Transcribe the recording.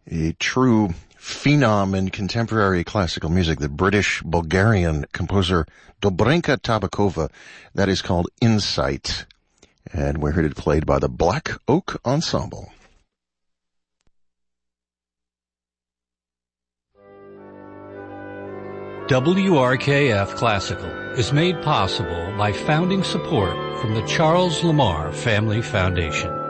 a true phenom in contemporary classical music, the British-Bulgarian composer Dobrinka Tabakova. That is called Insight. And we heard it played by the Black Oak Ensemble. WRKF Classical is made possible by founding support from the Charles Lamar Family Foundation.